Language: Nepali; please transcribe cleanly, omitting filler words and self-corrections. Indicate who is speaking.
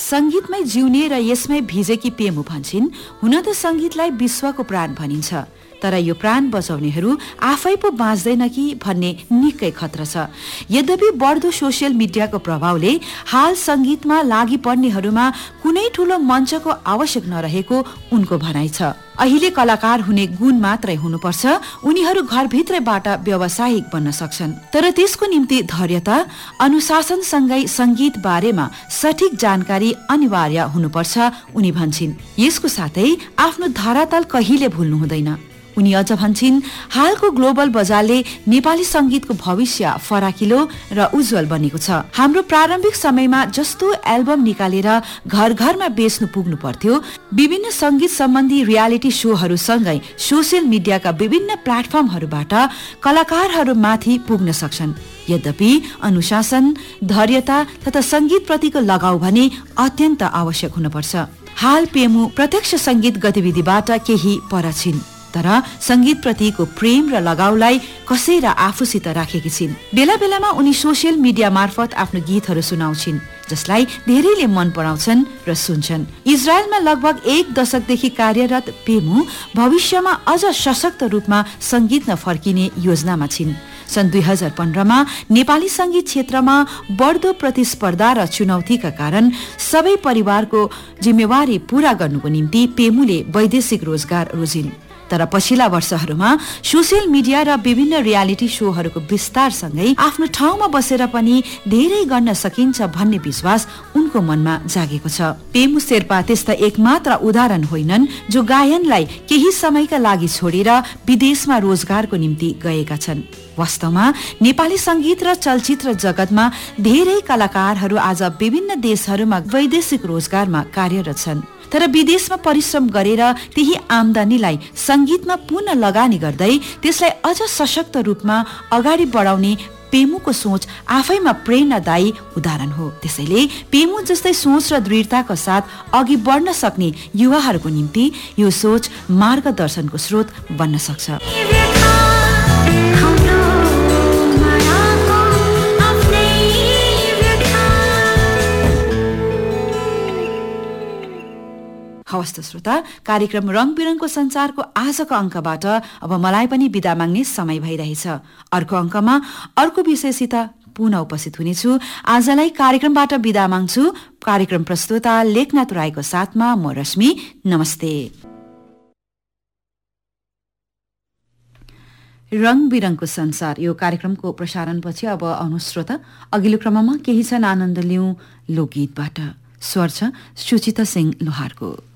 Speaker 1: संगीतमै जिउने र यसमै भिजेकी पेमु भन्छिन्, हुन त संगीतलाई विश्वको प्राण भनिन्छ, तर यो प्राण बचाउनेहरू आफै पो बाँच्दैन कि भन्ने निकै खतरा छ। यद्यपि बढ्दो सोसियल मिडियाको प्रभावले हाल संगीतमा लागि पर्नेहरूमा कुनै ठूलो मञ्चको आवश्यक नरहेको उनको भनाइ छ। अहिले कलाकार हुने गुण मात्रै हुनुपर्छ, उनीहरू घरभित्रैबाट व्यावसायिक बन्न सक्छन्, तर त्यसको निम्ति धैर्यता, अनुशासनसँगै संगीत बारेमा सठिक जानकारी अनिवार्य हुनुपर्छ उनी भन्छिन्। यसको साथै आफ्नो धरातल कहिले भुल्नु हुँदैन। उनी अझ भन्छिन्, हालको ग्लोबल बजारले नेपाली संगीतको भविष्य फराकिलो र उज्जवल बनेको छ। हाम्रो प्रारम्भिक समयमा जस्तो एल्बम निकालेर घर घरमा बेच्नु पुग्नु पर्थ्यो, विभिन्न संगीत सम्बन्धी रियालिटी शोहरूसँगै सोसियल मिडियाका विभिन्न प्लेटफर्महरूबाट कलाकारहरू माथि पुग्न सक्छन्। यद्यपि अनुशासन, धैर्यता तथा संगीत प्रतिको लगाउ भने अत्यन्त आवश्यक हुनुपर्छ। हाल पेमु प्रत्यक्ष संगीत गतिविधिबाट केही पर छिन्, तर संगीत प्रतिको प्रेम र लगाउलाई कसेर आफूसित राखेकी छिन्। बेला बेलामा उनी सोसियल मिडिया मार्फत आफ्नो गीतहरू सुनाउँछिन्, जसलाई धेरैले मन पराउँछन् र सुन्छन्। इजरायलमा लगभग 1 दशकदेखि कार्यरत पेमु भविष्यमा अझ सशक्त रूपमा संगीतमा फर्किने योजनामा छिन्। सन् 2015मा नेपाली संगीत क्षेत्रमा बढ्दो प्रतिस्पर्धा र चुनौतीका कारण सबै परिवारको जिम्मेवारी पूरा गर्नुको निम्ति पेमुले वैदेशिक रोजगार रोजिन्। तर पछिल्ला वर्षहरूमा सोसियल मिडिया र विभिन्न रियालिटी शोहरूको विस्तारसँगै आफ्नो ठाउँमा बसेर पनि धेरै गर्न सकिन्छ भन्ने विश्वास उनको मनमा जागेको छ। पेमु शेर्पा त्यस्ता एकमात्र उदाहरण होइनन् जो गायनलाई केही समयका लागि छोडेर विदेशमा रोजगारको निम्ति गएका छन्। वास्तवमा नेपाली संगीत र चलचित्र जगतमा धेरै कलाकारहरू आज विभिन्न देशहरूमा वैदेशिक रोजगारमा कार्यरत छन्, तर विदेशमा परिश्रम गरेर त्यही आम्दानीलाई संगीतमा पुनः लगानी गर्दै त्यसलाई अझ सशक्त रूपमा अगाडि बढाउने पेमुको सोच आफैमा प्रेरणादायी उदाहरण हो। त्यसैले पेमु जस्तै सोच र दृढताका साथ अघि बढ्न सक्ने युवाहरूको निम्ति यो सोच मार्गदर्शनको स्रोत बन्न सक्छ। हवस् त श्रोता, कार्यक्रम रङ बिरङको संसारको आजको अङ्कबाट अब मलाई पनि बिदा माग्ने समय भइरहेछ। अर्को अङ्कमा अर्को विषयसित पुनः उपस्थित हुनेछु। आजलाई कार्यक्रमबाट बिदा माग्छु। कार्यक्रम प्रस्तुता लेखनाथ राईको साथमा म रश्मि। नमस्ते। रङ बिरङको संसार यो कार्यक्रमको प्रसारणपछि अब आउनु श्रोता, अघिल्लो क्रममा केही छन् आनन्द लिऊ लोकगीतबाट। स्वर छ सुचिता सिंह लोहारको।